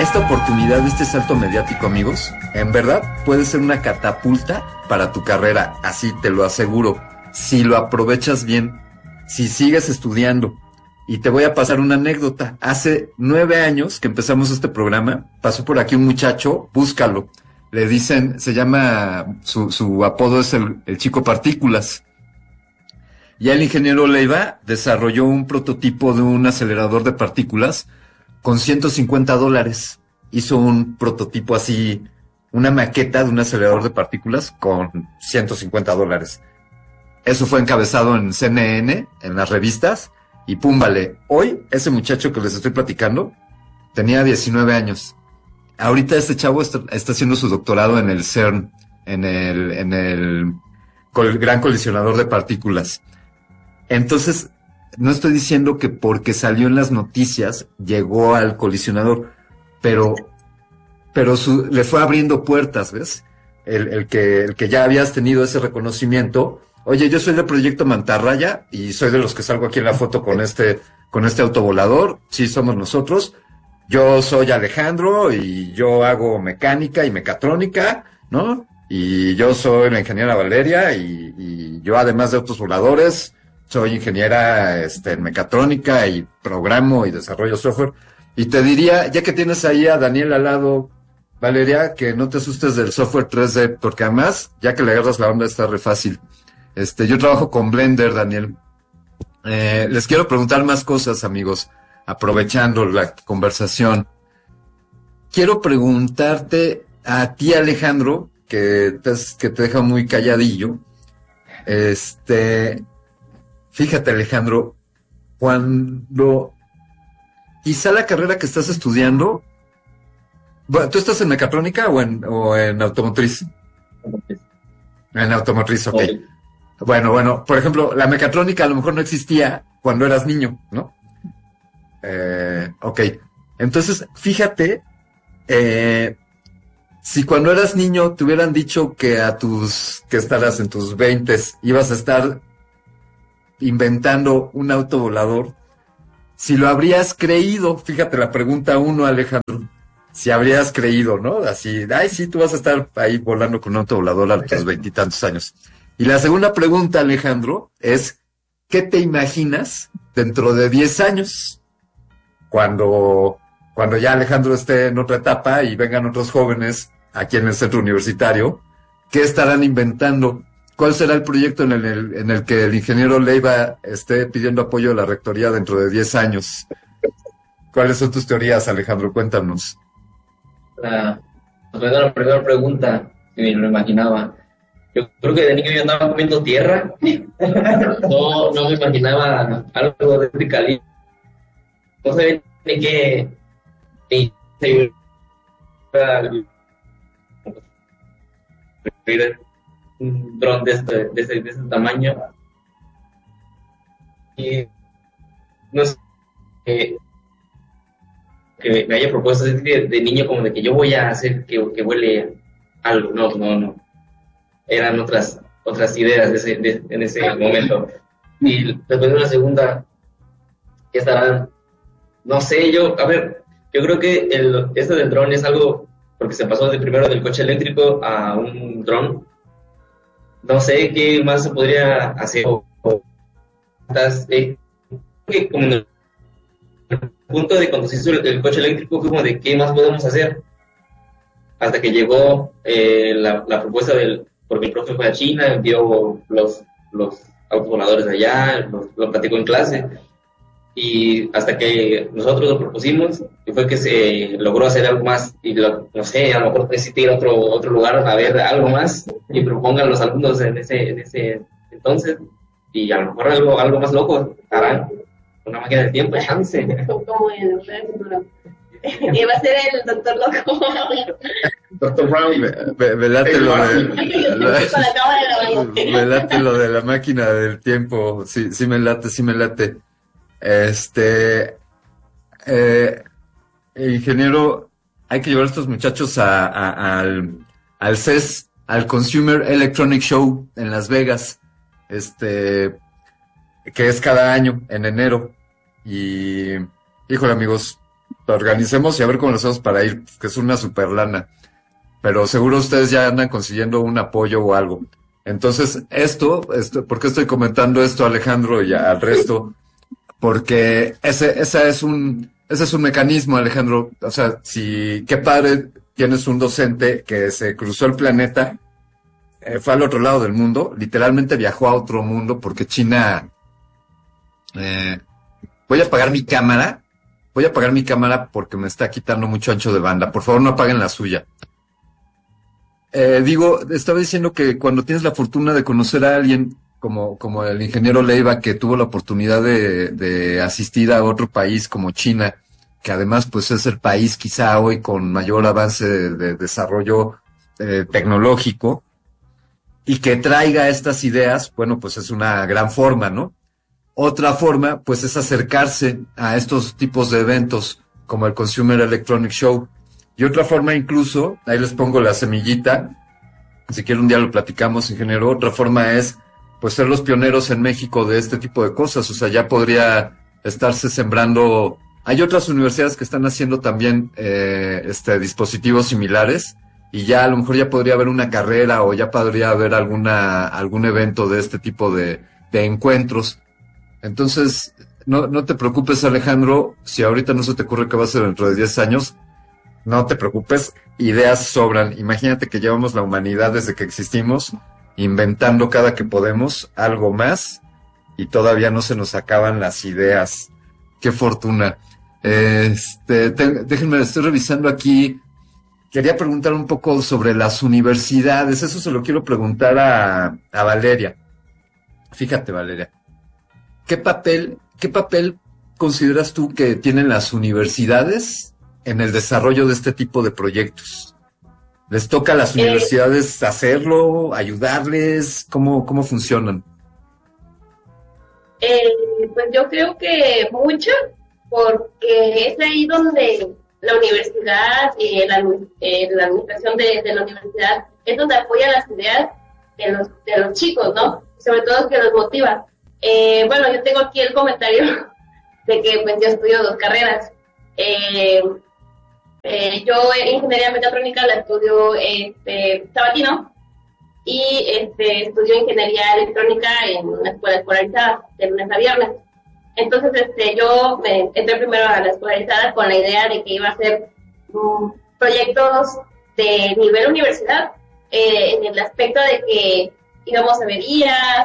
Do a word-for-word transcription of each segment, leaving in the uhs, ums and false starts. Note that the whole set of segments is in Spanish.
esta oportunidad, este salto mediático, amigos, en verdad puede ser una catapulta para tu carrera, así te lo aseguro, si lo aprovechas bien, si sigues estudiando. Y te voy a pasar una anécdota. Hace nueve años que empezamos este programa, pasó por aquí un muchacho, búscalo. Le dicen, se llama, su, su apodo es el, el Chico Partículas. Y el ingeniero Leiva desarrolló un prototipo de un acelerador de partículas con ciento cincuenta dólares. Hizo un prototipo así, una maqueta de un acelerador de partículas con ciento cincuenta dólares. Eso fue encabezado en C N N, en las revistas, y pum, vale. Hoy, ese muchacho que les estoy platicando, tenía diecinueve años. Ahorita este chavo está, está haciendo su doctorado en el CERN, en el, en el, el Gran Colisionador de Partículas. Entonces, no estoy diciendo que porque salió en las noticias, llegó al colisionador, pero, pero su, le fue abriendo puertas, ¿ves? El, el que, el que ya habías tenido ese reconocimiento. Oye, yo soy del proyecto Mantarraya y soy de los que salgo aquí en la foto con este, con este autovolador. Sí, somos nosotros. Yo soy Alejandro y yo hago mecánica y mecatrónica, ¿no? Y yo soy la ingeniera Valeria y, y yo, además de otros voladores, soy ingeniera, este, en mecatrónica y programo y desarrollo software. Y te diría, ya que tienes ahí a Daniel al lado, Valeria, que no te asustes del software tres D, porque además, ya que le agarras la onda, está re fácil. Este, yo trabajo con Blender, Daniel. Eh, les quiero preguntar más cosas, amigos, aprovechando la conversación. Quiero preguntarte a ti, Alejandro, que te, que te deja muy calladillo. Este, fíjate, Alejandro, cuando quizá la carrera que estás estudiando, bueno, ¿tú estás en mecatrónica o en, o en automotriz? En automotriz, ok. okay. Bueno, bueno, por ejemplo, la mecatrónica a lo mejor no existía cuando eras niño, ¿no? Eh, ok. Entonces, fíjate, eh, si cuando eras niño te hubieran dicho que a tus, que estarás en tus veintes, ibas a estar inventando un auto volador, si lo habrías creído, fíjate la pregunta uno, Alejandro, si habrías creído, ¿no? Así, ay, sí, tú vas a estar ahí volando con un auto volador a tus veintitantos años. Y la segunda pregunta, Alejandro, es, ¿qué te imaginas dentro de diez años? Cuando, cuando ya Alejandro esté en otra etapa y vengan otros jóvenes aquí en el centro universitario, ¿qué estarán inventando? ¿Cuál será el proyecto en el, en el que el ingeniero Leiva esté pidiendo apoyo a la rectoría dentro de diez años? ¿Cuáles son tus teorías, Alejandro? Cuéntanos. La, la primera pregunta, si me lo imaginaba. Yo creo que de niño yo andaba comiendo tierra. No, no me imaginaba algo de este calibre. No sé ni qué. Ni un dron de este, de ese, de ese tamaño. Y no sé. Eh, que me haya propuesto de, de niño como de que yo voy a hacer que, que huele algo. No, no, no. Eran otras otras ideas de ese, de, en ese momento. Y después de una segunda, ¿qué estarán? No sé, yo, a ver, yo creo que el, este del dron es algo, porque se pasó de primero del coche eléctrico a un dron. No sé qué más se podría hacer. O, o, eh, que como en el punto de cuando se hizo el, el coche eléctrico fue como de qué más podemos hacer. Hasta que llegó eh, la, la propuesta del, porque el profe fue a China, vio los, los autos voladores de allá, los, lo platicó en clase, y hasta que nosotros lo propusimos, y fue que se logró hacer algo más, y lo, no sé, a lo mejor necesita ir a otro, otro lugar a ver algo más, y propongan los alumnos en ese, en ese entonces, y a lo mejor algo, algo más loco harán, una máquina de tiempo, chance. Como en el futuro. Y va a ser el doctor loco. Doctor Brown, me, me, me late lo de la, me late lo de la máquina del tiempo. Sí, sí me late, sí me late. Este, eh, ingeniero, hay que llevar a estos muchachos a, a, al, al C E S, al Consumer Electronic Show en Las Vegas, este, que es cada año en enero. Y, híjole, amigos, organicemos y a ver cómo lo hacemos para ir, que es una super lana. Pero seguro ustedes ya andan consiguiendo un apoyo o algo. Entonces, esto, esto, ¿por qué estoy comentando esto, Alejandro, y al resto? Porque ese, ese es un, ese es un mecanismo, Alejandro. O sea, si, qué padre, tienes un docente que se cruzó el planeta, eh, fue al otro lado del mundo, literalmente viajó a otro mundo porque China, eh, voy a apagar mi cámara, voy a apagar mi cámara porque me está quitando mucho ancho de banda. Por favor, no apaguen la suya. Eh, digo, estaba diciendo que cuando tienes la fortuna de conocer a alguien como, como el ingeniero Leiva, que tuvo la oportunidad de, de asistir a otro país como China, que además pues es el país quizá hoy con mayor avance de, de desarrollo eh, tecnológico, y que traiga estas ideas, bueno, pues es una gran forma, ¿no? Otra forma, pues es acercarse a estos tipos de eventos como el Consumer Electronic Show. Y otra forma incluso, ahí les pongo la semillita, si quieren un día lo platicamos, ingeniero, otra forma es pues ser los pioneros en México de este tipo de cosas. O sea, ya podría estarse sembrando. Hay otras universidades que están haciendo también eh, este dispositivos similares, y ya a lo mejor ya podría haber una carrera o ya podría haber alguna algún evento de este tipo de, de encuentros. Entonces, no, no te preocupes, Alejandro, si ahorita no se te ocurre qué va a ser dentro de diez años, no te preocupes, ideas sobran. Imagínate que llevamos la humanidad desde que existimos, inventando cada que podemos algo más, y todavía no se nos acaban las ideas. Qué fortuna. Este, te, déjenme, estoy revisando aquí. Quería preguntar un poco sobre las universidades. Eso se lo quiero preguntar a, a Valeria. Fíjate, Valeria. ¿Qué papel, qué papel consideras tú que tienen las universidades en el desarrollo de este tipo de proyectos? ¿Les toca a las Eh, universidades hacerlo, ayudarles? ¿Cómo, cómo funcionan? eh, pues yo creo que mucho, porque es ahí donde la universidad y la, eh, la administración de, de la universidad es donde apoya las ideas de los, de los chicos, ¿no? Sobre todo que los motiva. Eh, bueno, yo tengo aquí el comentario de que pues yo estudio dos carreras. Eh, eh, yo en ingeniería mecatrónica la estudio este, Sabatino, y este, estudio ingeniería electrónica en una escuela escolarizada de lunes a viernes. Entonces, este, yo me entré primero a la escolarizada con la idea de que iba a hacer um, proyectos de nivel universidad, eh, en el aspecto de que íbamos a ver I As,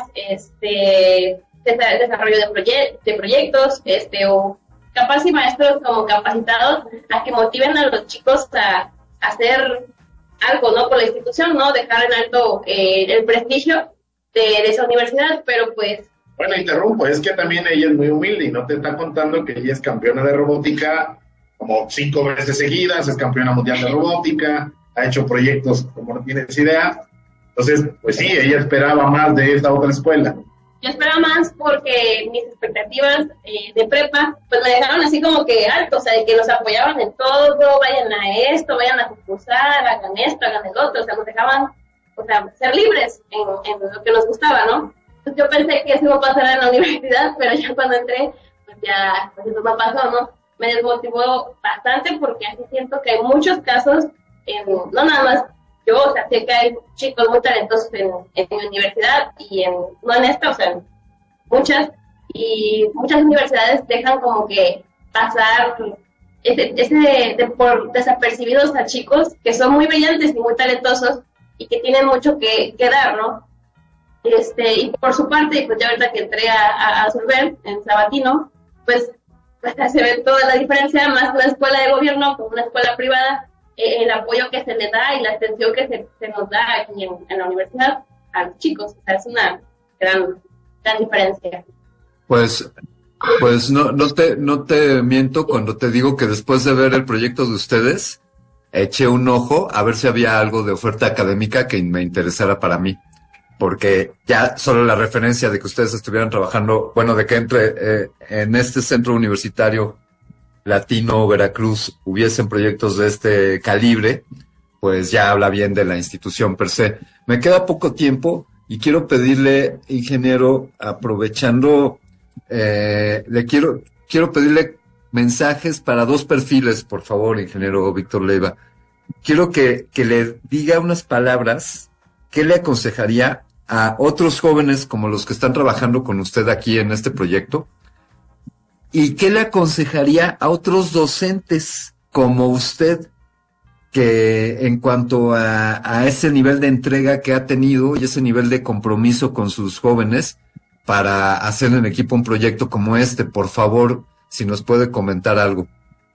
este, desarrollo de, proye de proyectos, este, o capaz y maestros como capacitados a que motiven a los chicos a, a hacer algo, ¿no? Por la institución, ¿no? Dejar en alto eh, el prestigio de, de esa universidad, pero pues Bueno, interrumpo, es que también ella es muy humilde y no te está contando que ella es campeona de robótica como cinco veces seguidas, es campeona mundial de robótica, ha hecho proyectos como no tienes idea. Entonces, pues sí, ella esperaba más de esta otra escuela. yo esperaba más porque mis expectativas eh, de prepa, pues me dejaron así como que alto, o sea, de que nos apoyaban en todo, vayan a esto, vayan a concursar, hagan esto, hagan el otro, o sea, nos dejaban, o sea, ser libres en, en lo que nos gustaba, ¿no? Entonces yo pensé que eso iba a pasar en la universidad, pero ya cuando entré, pues ya, pues eso no pasó, ¿no? Me desmotivó bastante porque así siento que hay muchos casos, en, no nada más yo, o sea, sé que hay chicos muy talentosos en, en mi universidad y en, no en esta, o sea, en muchas, y muchas universidades dejan como que pasar ese, ese de, de por desapercibidos a chicos que son muy brillantes y muy talentosos y que tienen mucho que, que dar, ¿no? Este, y por su parte, pues ya ahorita que entré a, a, a Solver, en Sabatino, pues, pues se ve toda la diferencia, más una escuela de gobierno con una escuela privada, eh, el apoyo que se le da y la atención que se, se nos da aquí en, en la universidad a los chicos, o sea, es una gran, gran diferencia. Pues, pues no, no te, no te miento cuando te digo que después de ver el proyecto de ustedes, eché un ojo a ver si había algo de oferta académica que me interesara para mí. Porque ya solo la referencia de que ustedes estuvieran trabajando, bueno, de que entre eh, en este centro universitario Latino Veracruz hubiesen proyectos de este calibre, pues ya habla bien de la institución per se. Me queda poco tiempo y quiero pedirle, ingeniero, aprovechando, eh, le quiero, quiero pedirle mensajes para dos perfiles, por favor, ingeniero Víctor Leiva. Quiero que, que le diga unas palabras. ¿Qué le aconsejaría a otros jóvenes como los que están trabajando con usted aquí en este proyecto? ¿Y qué le aconsejaría a otros docentes como usted, que en cuanto a, a ese nivel de entrega que ha tenido y ese nivel de compromiso con sus jóvenes para hacer en equipo un proyecto como este? Por favor, si nos puede comentar algo.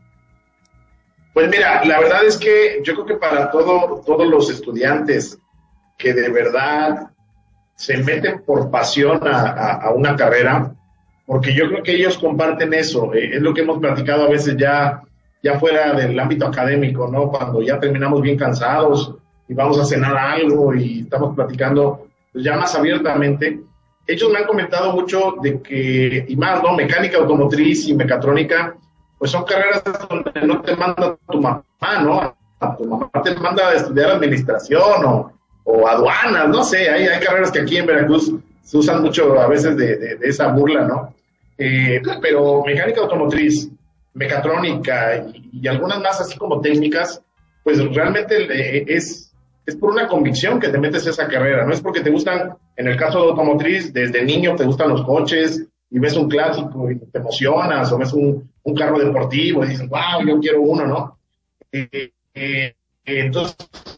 Pues mira, la verdad es que yo creo que para todo, todos los estudiantes que de verdad se meten por pasión a, a, a una carrera, porque yo creo que ellos comparten eso, eh, es lo que hemos platicado a veces ya, ya fuera del ámbito académico, ¿no? Cuando ya terminamos bien cansados y vamos a cenar algo y estamos platicando pues ya más abiertamente. Ellos me han comentado mucho de que, y más, ¿no? Mecánica automotriz y mecatrónica, pues son carreras donde no te manda tu mamá, ¿no? A tu mamá te manda a estudiar administración o, o aduanas, no sé, hay, hay carreras que aquí en Veracruz se usan mucho a veces de, de, de esa burla, ¿no? Eh, pero mecánica automotriz, mecatrónica y, y algunas más así como técnicas, pues realmente eh, es, es por una convicción que te metes a esa carrera, no es porque te gustan, en el caso de automotriz, desde niño te gustan los coches y ves un clásico y te emocionas, o ves un, un carro deportivo y dices, wow, yo quiero uno, ¿no? Eh, eh, entonces,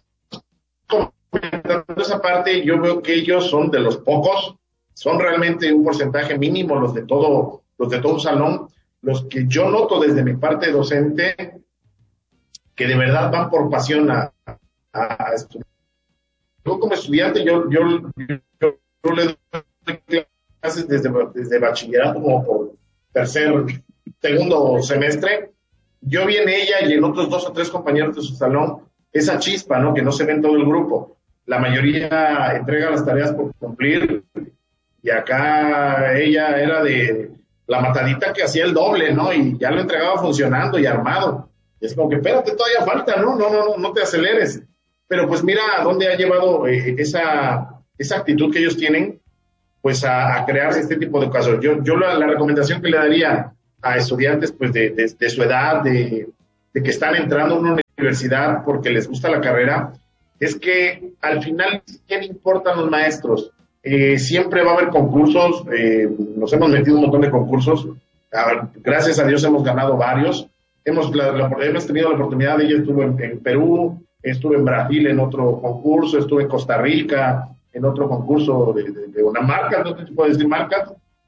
comentando esa parte, yo veo que ellos son de los pocos, son realmente un porcentaje mínimo los de todo, los de todo un salón, los que yo noto desde mi parte docente, que de verdad van por pasión a, a, a estudiar. Yo como estudiante, yo, yo, yo, yo le doy clases desde, desde bachillerato como por tercer, segundo semestre. Yo vi en ella y en otros dos o tres compañeros de su salón esa chispa, ¿no? Que no se ve en todo el grupo. La mayoría entrega las tareas por cumplir y acá ella era de la matadita que hacía el doble, ¿no? Y ya lo entregaba funcionando y armado. Y es como que, espérate, todavía falta, ¿no? No, no, no, no te aceleres. Pero pues mira a dónde ha llevado eh, esa, esa actitud que ellos tienen, pues a, a crear este tipo de casos. Yo, yo la, la recomendación que le daría a estudiantes pues de, de, de su edad, de, de que están entrando a una universidad porque les gusta la carrera, es que al final, ¿qué importan los maestros? Eh, siempre va a haber concursos, eh, nos hemos metido un montón de concursos, ah, gracias a Dios hemos ganado varios, hemos, la, la, hemos tenido la oportunidad de, yo estuve en, en Perú, estuve en Brasil en otro concurso, estuve en Costa Rica en otro concurso de, de, de una marca, no te puedo decir marcas.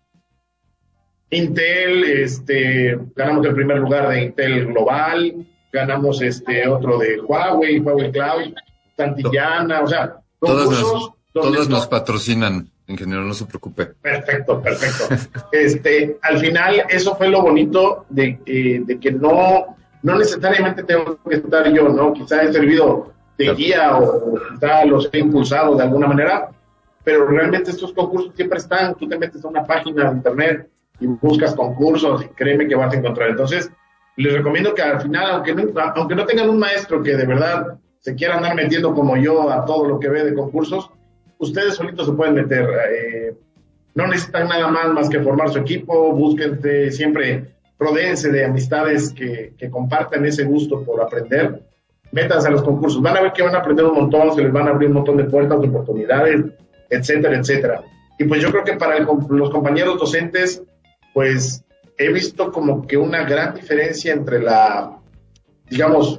Intel, este, ganamos el primer lugar de Intel Global, ganamos este otro de Huawei, Huawei Cloud, Santillana, o sea, concursos. Todos nos patrocinan, ingeniero, no se preocupe. Perfecto, perfecto. este, al final, eso fue lo bonito de, eh, de que no, no necesariamente tengo que estar yo, ¿no? Quizá he servido de guía o quizá los he impulsado de alguna manera, pero realmente estos concursos siempre están. Tú te metes a una página de internet y buscas concursos y créeme que vas a encontrar. Entonces, les recomiendo que al final, aunque no, aunque no tengan un maestro que de verdad se quiera andar metiendo como yo a todo lo que ve de concursos, ustedes solitos se pueden meter, eh, no necesitan nada más más que formar su equipo, búsquense siempre, rodéense de amistades que, que compartan ese gusto por aprender, métanse a los concursos, van a ver que van a aprender un montón, se les van a abrir un montón de puertas, de oportunidades, etcétera, etcétera. Y pues yo creo que para el, los compañeros docentes, pues he visto como que una gran diferencia entre la, digamos,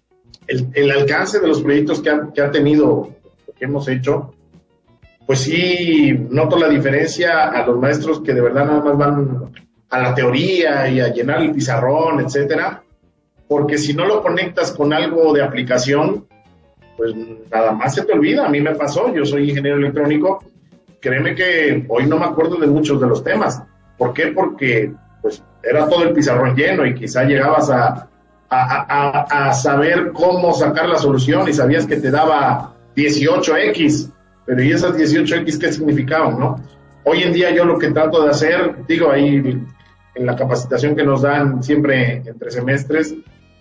el, el alcance de los proyectos que han, que han tenido, que hemos hecho. Pues sí, noto la diferencia a los maestros que de verdad nada más van a la teoría y a llenar el pizarrón, etcétera, porque si no lo conectas con algo de aplicación, pues nada más se te olvida. A mí me pasó, yo soy ingeniero electrónico, créeme que hoy no me acuerdo de muchos de los temas. ¿Por qué? Porque pues era todo el pizarrón lleno y quizá llegabas a, a, a, a saber cómo sacar la solución y sabías que te daba dieciocho equis, pero ¿y esas dieciocho equis qué significaban, no? Hoy en día yo lo que trato de hacer, digo ahí en la capacitación que nos dan siempre entre semestres,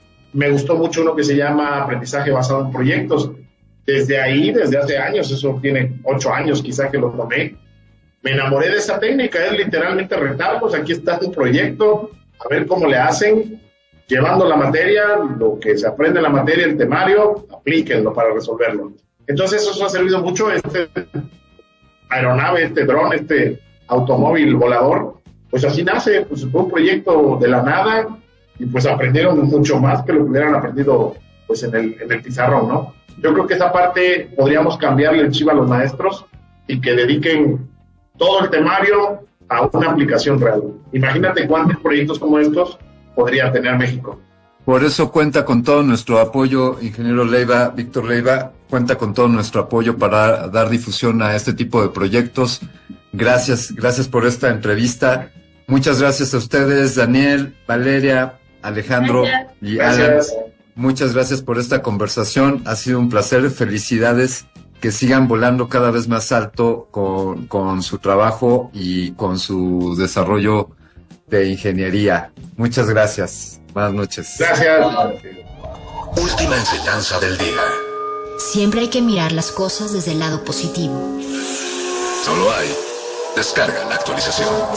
me gustó mucho uno que se llama aprendizaje basado en proyectos. Desde ahí, desde hace años, eso tiene ocho años quizá que lo tomé, me enamoré de esa técnica, es literalmente retarlos, aquí está tu proyecto, a ver cómo le hacen, llevando la materia, lo que se aprende en la materia, el temario, aplíquenlo para resolverlo. Entonces eso ha servido mucho, este aeronave, este dron, este automóvil volador, pues así nace, pues fue un proyecto de la nada, y pues aprendieron mucho más que lo que hubieran aprendido pues en el, en el pizarrón, ¿no? Yo creo que esa parte podríamos cambiarle el chip a los maestros y que dediquen todo el temario a una aplicación real. Imagínate cuántos proyectos como estos podría tener México. Por eso cuenta con todo nuestro apoyo, ingeniero Leiva, Víctor Leiva, cuenta con todo nuestro apoyo para dar difusión a este tipo de proyectos. Gracias, gracias por esta entrevista. Muchas gracias a ustedes, Daniel, Valeria, Alejandro Gracias. y Alan. Gracias. Muchas gracias por esta conversación. Ha sido un placer. Felicidades. Que sigan volando cada vez más alto con, con su trabajo y con su desarrollo de ingeniería. Muchas gracias. Buenas noches. Gracias. Última enseñanza del día. Siempre hay que mirar las cosas desde el lado positivo. Solo hay. Descarga la actualización.